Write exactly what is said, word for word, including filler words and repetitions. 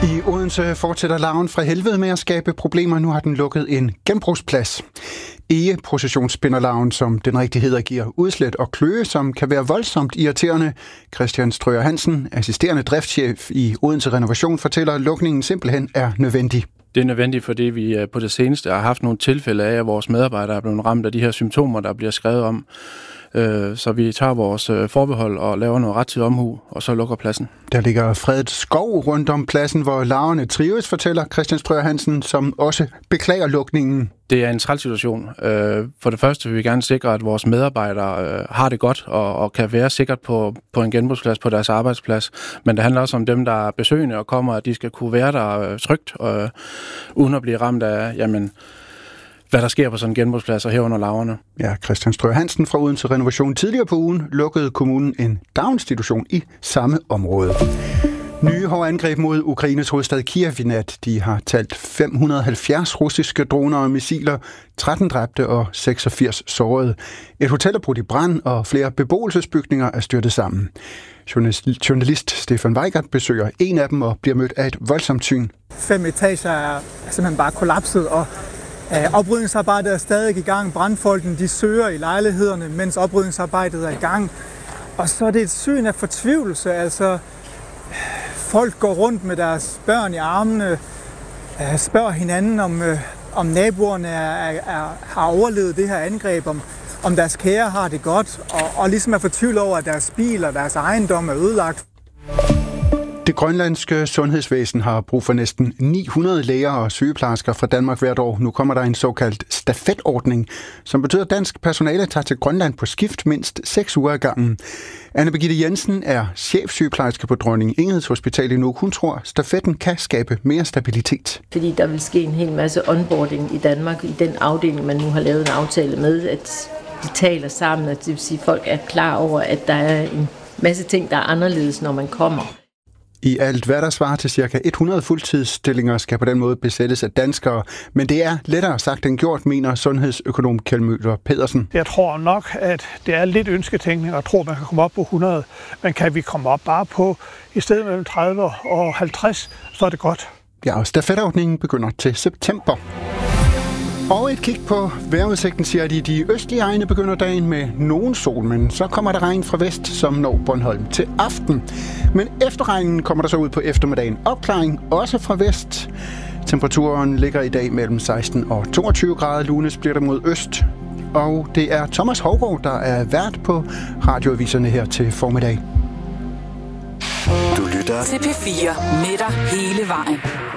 I Odense fortsætter larven fra helvede med at skabe problemer. Nu har den lukket en genbrugsplads. Egeprocessionsspinderlarven, som den rigtig hedder, giver udslæt og kløe, som kan være voldsomt irriterende. Christian Strøger Hansen, assisterende driftschef i Odense Renovation, fortæller, at lukningen simpelthen er nødvendig. Det er nødvendigt, fordi vi på det seneste har haft nogle tilfælde af, at vores medarbejdere er blevet ramt af de her symptomer, der bliver skrevet om. Så vi tager vores forbehold og laver noget rettidig omhu, og så lukker pladsen. Der ligger fredet skov rundt om pladsen, hvor larverne trives, fortæller Christian Strøger Hansen, som også beklager lukningen. Det er en træls situation. For det første vil vi gerne sikre, at vores medarbejdere har det godt og, og kan være sikkert på, på en genbrugsplads på deres arbejdsplads. Men det handler også om dem, der er besøgende og kommer, at de skal kunne være der trygt, og, uden at blive ramt af, jamen, hvad der sker på sådan en genbrugsplads og herunder larverne. Ja, Christian Strøger Hansen fra Odense Renovation. Tidligere på ugen lukkede kommunen en daginstitution i samme område. Nye hårde angreb mod Ukraines hovedstad Kiev i nat. De har talt fem hundrede og halvfjerds russiske droner og missiler, tretten dræbte og seksogfirs sårede. Et hotel er brudt i brand, og flere beboelsesbygninger er styrtet sammen. Journalist Stefan Weigert besøger en af dem og bliver mødt af et voldsomt syn. Fem etager er simpelthen bare kollapset, og oprydningsarbejdet er stadig i gang. Brandfolkene de søger i lejlighederne, mens oprydningsarbejdet er i gang. Og så er det et syn af fortvivlelse. Altså, folk går rundt med deres børn i armene, spørger hinanden, om, om naboerne er, er, har overlevet det her angreb, om, om deres kære har det godt, og, og ligesom er fortvivlet over, at deres bil og deres ejendom er ødelagt. Det grønlandske sundhedsvæsen har brug for næsten ni hundrede læger og sygeplejersker fra Danmark hvert år. Nu kommer der en såkaldt stafetordning, som betyder, at dansk personale tager til Grønland på skift mindst seks uger ad gangen. Anne Birgitte Jensen er chefsygeplejerske på Dronning Ingrids Hospital i Nuuk. Hun tror, at stafetten kan skabe mere stabilitet. Fordi der vil ske en hel masse onboarding i Danmark i den afdeling, man nu har lavet en aftale med, at de taler sammen, og det vil sige, at folk er klar over, at der er en masse ting, der er anderledes, når man kommer. I alt, hvad der svarer til ca. hundrede fuldtidsstillinger, skal på den måde besættes af danskere. Men det er lettere sagt end gjort, mener sundhedsøkonom Kjeld Møller Pedersen. Jeg tror nok, at det er lidt ønsketænkning at tro, at man kan komme op på hundrede. Men kan vi komme op bare på i stedet mellem tredive og halvtreds, så er det godt. Ja, og stafetordningen begynder til september. Og et kig på vejrudsigten siger, at i de østlige egne begynder dagen med nogen sol, men så kommer der regn fra vest, som når Bornholm til aften. Men efter regnen kommer der så ud på eftermiddagen opklaring, også fra vest. Temperaturen ligger i dag mellem seksten og toogtyve grader. Lunes bliver der mod øst. Og det er Thomas Haugaard, der er vært på radioaviserne her til formiddag. Du lytter til P fire med dig hele vejen.